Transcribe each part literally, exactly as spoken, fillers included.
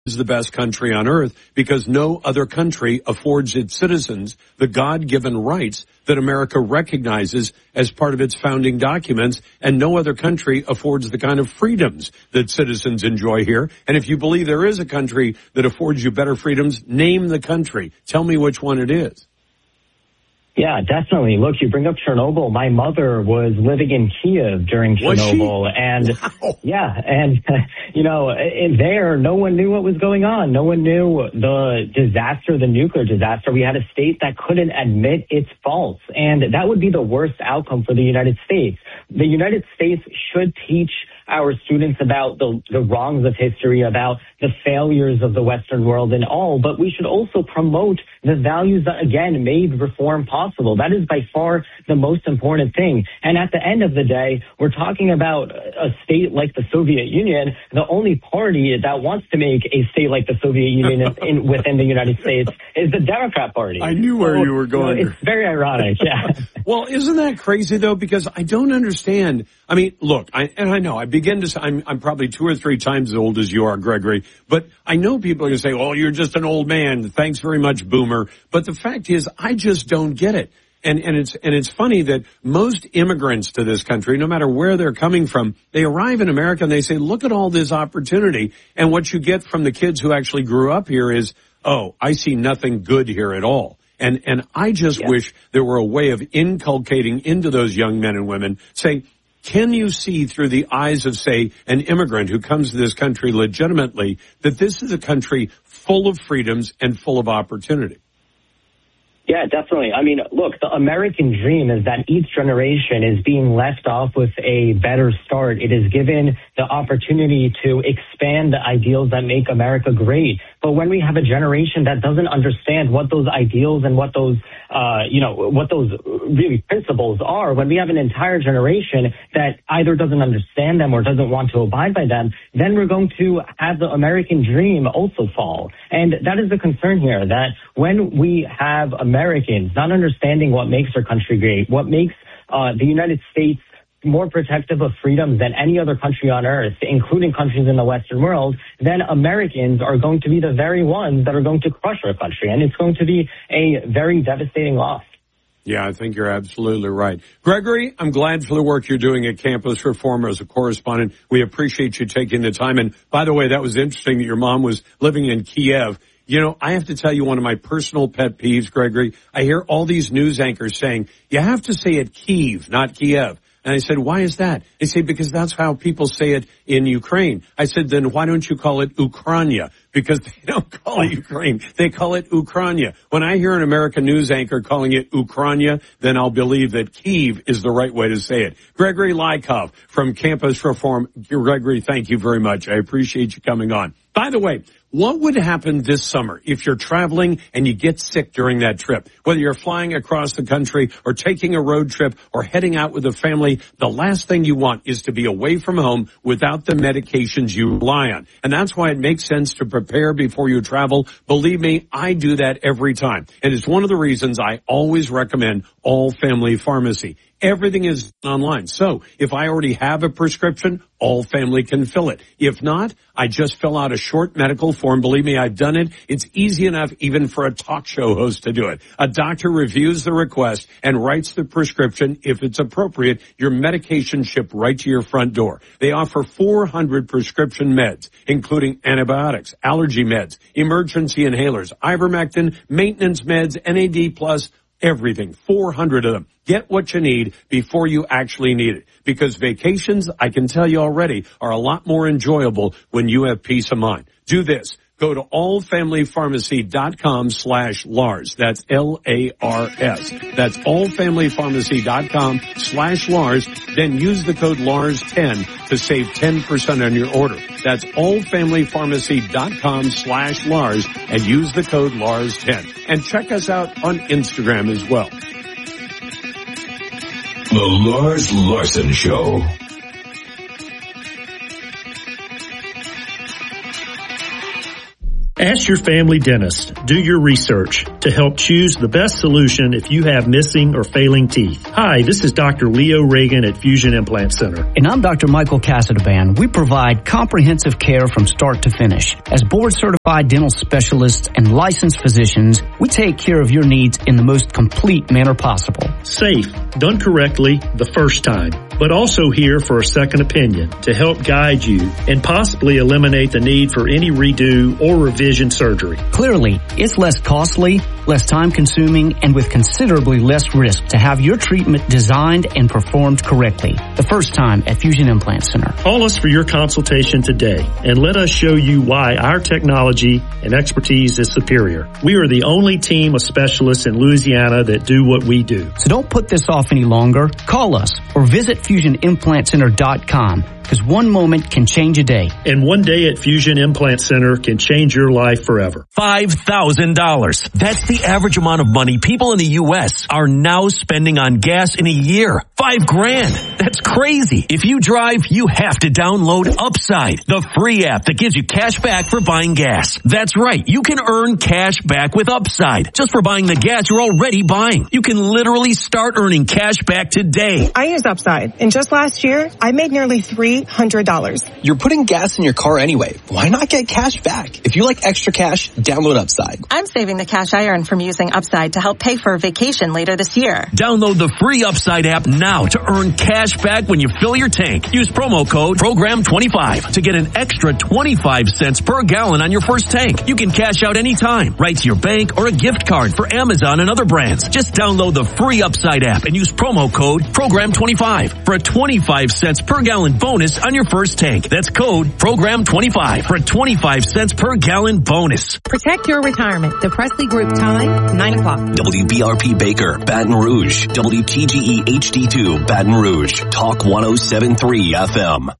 is the best country on earth because no other country affords its citizens the God-given rights that America recognizes as part of its founding documents, and no other country affords the kind of freedoms that citizens enjoy here. And if you believe there is a country that affords you better freedoms, name the country. Tell me which one it is. Yeah, definitely. Look, you bring up Chernobyl. My mother was living in Kiev during Chernobyl. And wow. yeah, and, you know, in there, no one knew what was going on. No one knew the disaster, the nuclear disaster. We had a state that couldn't admit its faults. And that would be the worst outcome for the United States. The United States should teach our students about the, the wrongs of history, about the failures of the Western world and all, but we should also promote the values that, again, made reform possible. That is by far the most important thing. And at the end of the day, we're talking about a state like the Soviet Union. The only party that wants to make a state like the Soviet Union in, within the United States is the Democrat Party. I knew where so, you were going. You know, it's very ironic, yeah. Well, isn't that crazy, though? Because I don't understand. I mean, look, I, and I know, I begin to, I'm, I'm probably two or three times as old as you are, Gregory, but I know people are going to say, oh, you're just an old man. Thanks very much, boomer. But the fact is, I just don't get it. And, and it's, and it's funny that most immigrants to this country, no matter where they're coming from, they arrive in America and they say, look at all this opportunity. And what you get from the kids who actually grew up here is, oh, I see nothing good here at all. And, and I just yeah. wish there were a way of inculcating into those young men and women, say, can you see through the eyes of, say, an immigrant who comes to this country legitimately that this is a country full of freedoms and full of opportunity? Yeah, definitely. I mean, look, the American dream is that each generation is being left off with a better start. It is given the opportunity to expand the ideals that make America great. But when we have a generation that doesn't understand what those ideals and what those, uh, you know, what those really principles are, when we have an entire generation that either doesn't understand them or doesn't want to abide by them, then we're going to have the American dream also fall. And that is the concern here, that when we have Americans not understanding what makes our country great, what makes uh, the United States more protective of freedoms than any other country on earth, including countries in the Western world, then Americans are going to be the very ones that are going to crush our country. And it's going to be a very devastating loss. Yeah, I think you're absolutely right. Gregory, I'm glad for the work you're doing at Campus Reform as a correspondent. We appreciate you taking the time. And by the way, that was interesting that your mom was living in Kiev. You know, I have to tell you one of my personal pet peeves, Gregory. I hear all these news anchors saying, you have to say it Kyiv, not Kiev. And I said, why is that? They say, because that's how people say it in Ukraine. I said, then why don't you call it Ukraina? Because they don't call it Ukraine. They call it Ukraina. When I hear an American news anchor calling it Ukraina, then I'll believe that Kyiv is the right way to say it. Gregory Lykov from Campus Reform. Gregory, thank you very much. I appreciate you coming on. By the way, what would happen this summer if you're traveling and you get sick during that trip? Whether you're flying across the country or taking a road trip or heading out with a family, the last thing you want is to be away from home without the medications you rely on. And that's why it makes sense to prepare before you travel. Believe me, I do that every time. And it's one of the reasons I always recommend All Family Pharmacy. Everything is online. So if I already have a prescription, All Family can fill it. If not, I just fill out a short medical form. Believe me, I've done it. It's easy enough even for a talk show host to do it. A doctor reviews the request and writes the prescription. If it's appropriate, your medication shipped right to your front door. They offer four hundred prescription meds, including antibiotics, allergy meds, emergency inhalers, ivermectin, maintenance meds, N A D plus, everything, four hundred of them. Get what you need before you actually need it. Because vacations, I can tell you already, are a lot more enjoyable when you have peace of mind. Do this. Go to allfamilypharmacy.com slash Lars. That's L A R S. That's allfamilypharmacy.com slash Lars. Then use the code Lars ten to save ten percent on your order. That's allfamilypharmacy.com slash Lars and use the code Lars ten. And check us out on Instagram as well. The Lars Larson Show. Ask your family dentist. Do your research to help choose the best solution if you have missing or failing teeth. Hi, this is Doctor Leo Reagan at Fusion Implant Center. And I'm Doctor Michael Casadban. We provide comprehensive care from start to finish. As board-certified dental specialists and licensed physicians, we take care of your needs in the most complete manner possible. Safe, done correctly the first time, but also here for a second opinion to help guide you and possibly eliminate the need for any redo or revision surgery. Clearly, it's less costly, less time-consuming, and with considerably less risk to have your treatment designed and performed correctly. The first time at Fusion Implant Center. Call us for your consultation today and let us show you why our technology and expertise is superior. We are the only team of specialists in Louisiana that do what we do. So don't put this off any longer. Call us or visit fusion implant center dot com. Because one moment can change a day. And one day at Fusion Implant Center can change your life forever. five thousand dollars. That's the average amount of money people in the U S are now spending on gas in a year. Five grand. That's crazy. If you drive, you have to download Upside, the free app that gives you cash back for buying gas. That's right. You can earn cash back with Upside just for buying the gas you're already buying. You can literally start earning cash back today. I use Upside, and just last year, I made nearly three hundred dollars. You're putting gas in your car anyway. Why not get cash back? If you like extra cash, download Upside. I'm saving the cash I earn from using Upside to help pay for a vacation later this year. Download the free Upside app now to earn cash back when you fill your tank. Use promo code program twenty-five to get an extra twenty-five cents per gallon on your first tank. You can cash out anytime, right to your bank or a gift card for Amazon and other brands. Just download the free Upside app and use promo code program twenty-five for a twenty-five cents per gallon bonus on your first tank. That's code program twenty-five for a twenty-five cents per gallon bonus. Protect your retirement. The Presley Group time, nine o'clock. W B R P Baker, Baton Rouge. W T G E H D two, Baton Rouge. Talk one oh seven point three F M.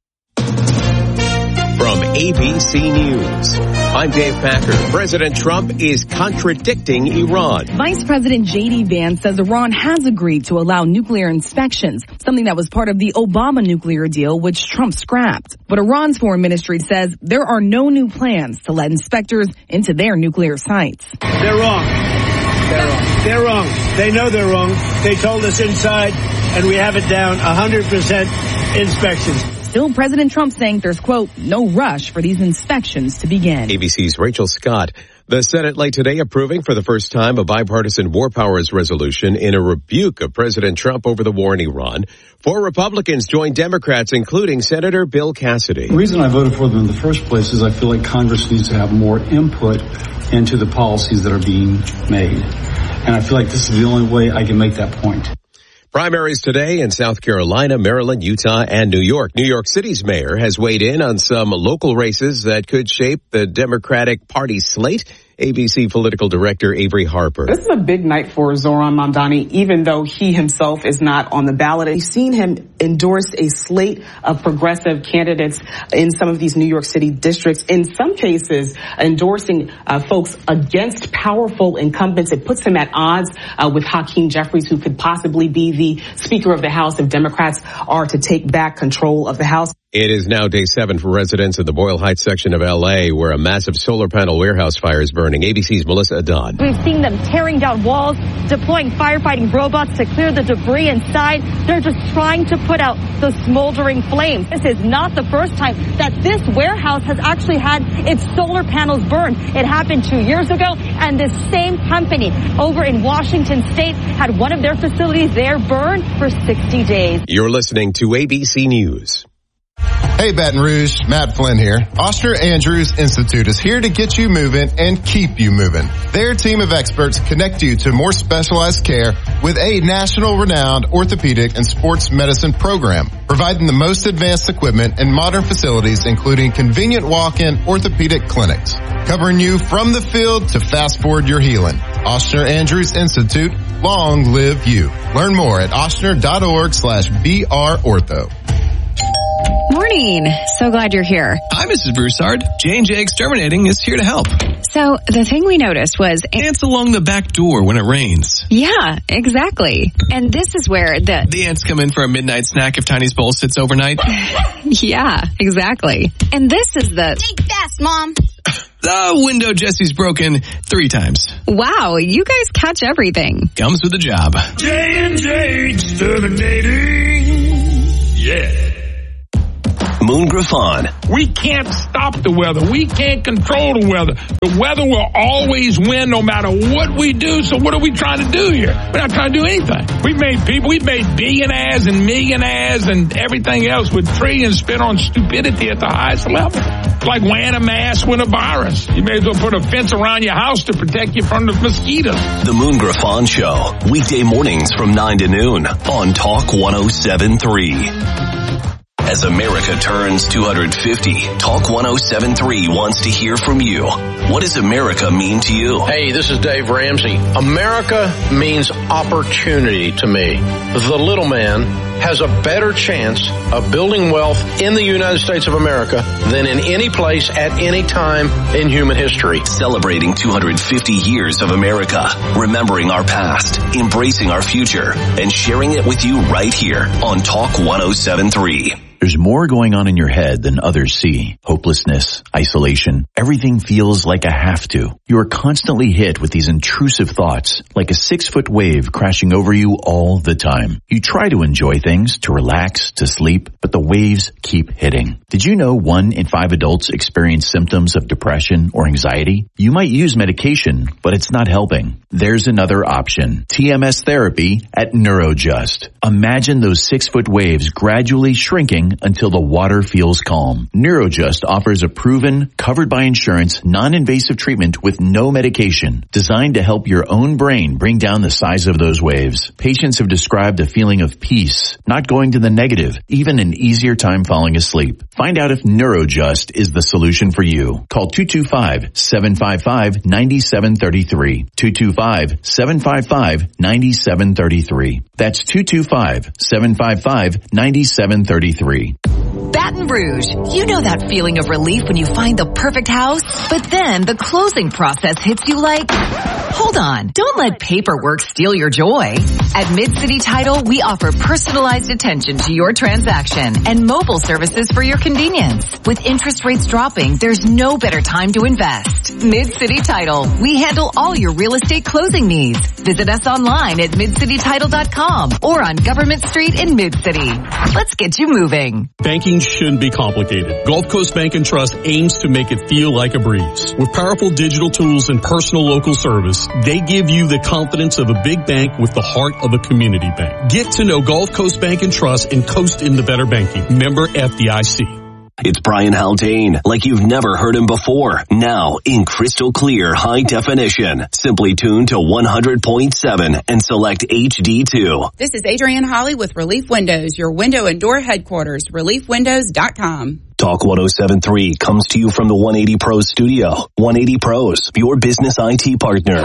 From A B C News, I'm Dave Packer. President Trump is contradicting Iran. Vice President J D Vance says Iran has agreed to allow nuclear inspections, something that was part of the Obama nuclear deal, which Trump scrapped. But Iran's foreign ministry says there are no new plans to let inspectors into their nuclear sites. They're wrong. They're wrong. They're wrong. They know they're wrong. They told us inside, and we have it down, one hundred percent inspections. Still, President Trump saying there's, quote, no rush for these inspections to begin. A B C's Rachel Scott. The Senate late today approving for the first time a bipartisan war powers resolution in a rebuke of President Trump over the war in Iran. Four Republicans joined Democrats, including Senator Bill Cassidy. The reason I voted for them in the first place is I feel like Congress needs to have more input into the policies that are being made. And I feel like this is the only way I can make that point. Primaries today in South Carolina, Maryland, Utah, and New York. New York City's mayor has weighed in on some local races that could shape the Democratic Party slate. A B C political director Avery Harper. This is a big night for Zohran Mamdani, even though he himself is not on the ballot. We've seen him endorse a slate of progressive candidates in some of these New York City districts, in some cases endorsing uh, folks against powerful incumbents. It puts him at odds uh, with Hakeem Jeffries, who could possibly be the Speaker of the House if Democrats are to take back control of the House. It is now day seven for residents in the Boyle Heights section of L A, where a massive solar panel warehouse fire is burning. A B C's Melissa Adon. We've seen them tearing down walls, deploying firefighting robots to clear the debris inside. They're just trying to put out the smoldering flames. This is not the first time that this warehouse has actually had its solar panels burned. It happened two years ago, and this same company over in Washington State had one of their facilities there burned for sixty days. You're listening to A B C News. Hey, Baton Rouge, Matt Flynn here. Ochsner Andrews Institute is here to get you moving and keep you moving. Their team of experts connect you to more specialized care with a national renowned orthopedic and sports medicine program, providing the most advanced equipment and modern facilities, including convenient walk-in orthopedic clinics, covering you from the field to fast forward your healing. Ochsner Andrews Institute, long live you. Learn more at ochsner.org slash BR Ortho. Morning. So glad you're here. Hi, Missus Broussard. J and J Exterminating is here to help. So the thing we noticed was ants along the back door when it rains. Yeah, exactly. And this is where the the ants come in for a midnight snack if Tiny's bowl sits overnight. Yeah, exactly. And this is the think fast, Mom. The window Jesse's broken three times. Wow, you guys catch everything. Comes with the job. J and J Exterminating. Yeah. Moon Griffon. We can't stop the weather. We can't control the weather. The weather will always win no matter what we do. So what are we trying to do here? We're not trying to do anything. We've made people, we've made billionaires and millionaires and everything else with trillions spent on stupidity at the highest level. It's like wearing a mask with a virus. You may as well put a fence around your house to protect you from the mosquitoes. The Moon Griffon Show. Weekday mornings from nine to noon on Talk one oh seven point three. As America turns two hundred fifty, Talk one oh seven point three wants to hear from you. What does America mean to you? Hey, this is Dave Ramsey. America means opportunity to me. The little man has a better chance of building wealth in the United States of America than in any place at any time in human history. Celebrating two hundred fifty years of America, remembering our past, embracing our future, and sharing it with you right here on Talk one oh seven point three. There's more going on in your head than others see. Hopelessness, isolation, everything feels like a have to. You are constantly hit with these intrusive thoughts, like a six-foot wave crashing over you all the time. You try to enjoy things, to relax, to sleep, but the waves keep hitting. Did you know one in five adults experience symptoms of depression or anxiety? You might use medication, but it's not helping. There's another option. T M S therapy at Neurojust. Imagine those six-foot waves gradually shrinking until the water feels calm. Neurojust offers a proven, covered by insurance, non-invasive treatment with no medication, designed to help your own brain bring down the size of those waves. Patients have described a feeling of peace, not going to the negative, even an easier time falling asleep. Find out if Neurojust is the solution for you. Call two two five, seven five five, nine seven three three. two two five, seven five five, nine seven three three. That's two two five, seven five five, nine seven three three. Baton Rouge. You know that feeling of relief when you find the perfect house, but then the closing process hits you like, hold on, don't let paperwork steal your joy. At Mid-City Title, we offer personalized attention to your transaction and mobile services for your convenience. With interest rates dropping, there's no better time to invest. Mid-City Title. We handle all your real estate closing needs. Visit us online at mid city title dot com or on Government Street in Mid-City. Let's get you moving. Banking shouldn't be complicated. Gulf Coast Bank and Trust aims to make it feel like a breeze. With powerful digital tools and personal local service, they give you the confidence of a big bank with the heart of a community bank. Get to know Gulf Coast Bank and Trust and coast into better banking. Member F D I C. It's Brian Haldane, like you've never heard him before. Now, in crystal clear high definition. Simply tune to one hundred point seven and select H D two. This is Adrienne Holly with Relief Windows, your window and door headquarters, relief windows dot com. Talk one oh seven point three comes to you from the one eighty Pros studio. one eighty Pros, your business I T partner.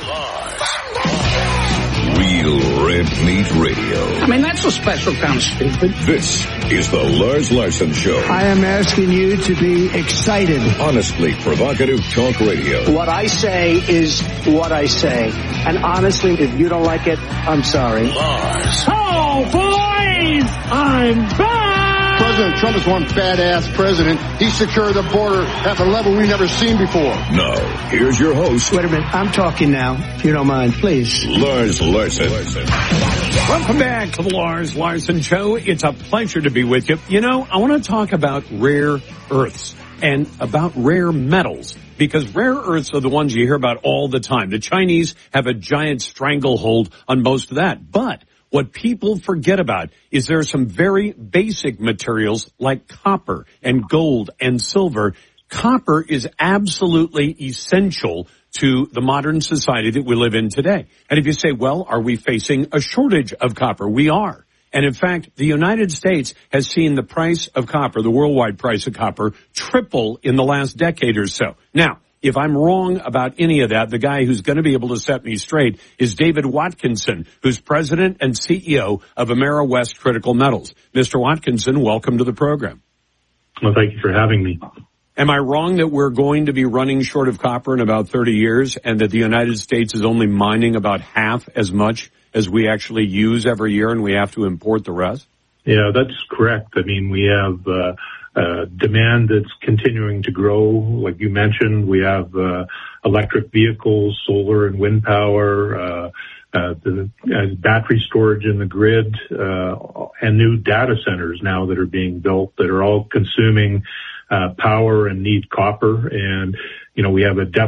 Real Red Meat Radio. I mean, that's a special kind of stupid. This is the Lars Larson Show. I am asking you to be excited. Honestly provocative talk radio. What I say is what I say. And honestly, if you don't like it, I'm sorry. Lars. Oh, boys! I'm back! President Trump is one badass president. He secured the border at a level we've never seen before. Now, here's your host. Wait a minute. I'm talking now, if you don't mind, please. Lars Larson. Welcome back to the Lars Larson Show. It's a pleasure to be with you. You know, I want to talk about rare earths and about rare metals, because rare earths are the ones you hear about all the time. The Chinese have a giant stranglehold on most of that. But what people forget about is there are some very basic materials like copper and gold and silver. Copper is absolutely essential to the modern society that we live in today. And if you say, well, are we facing a shortage of copper? We are. And in fact, the United States has seen the price of copper, the worldwide price of copper, triple in the last decade or so. Now, if I'm wrong about any of that, the guy who's going to be able to set me straight is David Watkinson, who's president and C E O of AmeriWest Critical Metals. Mister Watkinson, welcome to the program. Well, thank you for having me. Am I wrong that we're going to be running short of copper in about thirty years and that the United States is only mining about half as much as we actually use every year and we have to import the rest? Yeah, that's correct. I mean, we have uh, uh, demand that's continuing to grow. Like you mentioned, we have uh, electric vehicles, solar and wind power, uh, uh, the uh, battery storage in the grid, uh, and new data centers now that are being built that are all consuming uh, power and need copper. And, you know, we have a deficit